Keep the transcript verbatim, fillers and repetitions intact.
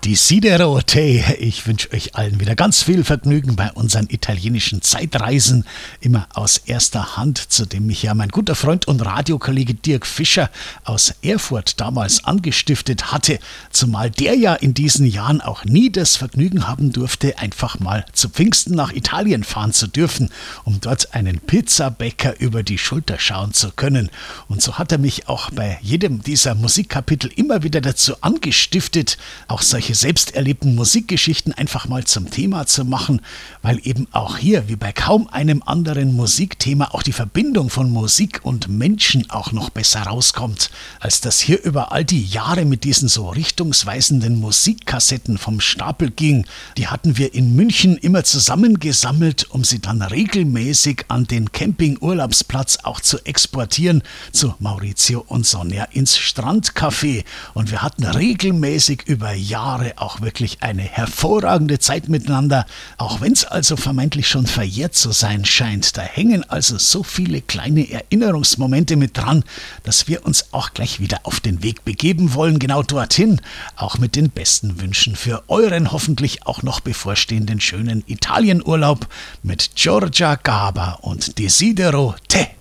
Desidero te. Ich wünsche euch allen wieder ganz viel Vergnügen bei unseren italienischen Zeitreisen. Immer aus erster Hand, zu dem mich ja mein guter Freund und Radiokollege Dirk Fischer aus Erfurt damals angestiftet hatte. Zumal der ja in diesen Jahren auch nie das Vergnügen haben durfte, einfach mal zu Pfingsten nach Italien fahren zu dürfen, um dort einen Pizzabäcker über die Schulter schauen zu können. Und so hat er mich auch bei jedem dieser Musikkapitel immer wieder dazu angestiftet, auch solche selbst erlebten Musikgeschichten einfach mal zum Thema zu machen, weil eben auch hier, wie bei kaum einem anderen Musikthema, auch die Verbindung von Musik und Menschen auch noch besser rauskommt, als das hier über all die Jahre mit diesen so richtungsweisenden Musikkassetten vom Stapel ging. Die hatten wir in München immer zusammengesammelt, um sie dann regelmäßig an den Campingurlaubsplatz auch zu exportieren, zu Maurizio und Sonja ins Strandcafé. Und wir hatten regelmäßig über Jahre auch wirklich eine hervorragende Zeit miteinander, auch wenn es also vermeintlich schon verjährt zu sein scheint. Da hängen also so viele kleine Erinnerungsmomente mit dran, dass wir uns auch gleich wieder auf den Weg begeben wollen, genau dorthin, auch mit den besten Wünschen für euren hoffentlich auch noch bevorstehenden schönen Italienurlaub mit Giorgia Gaber und Desidero te.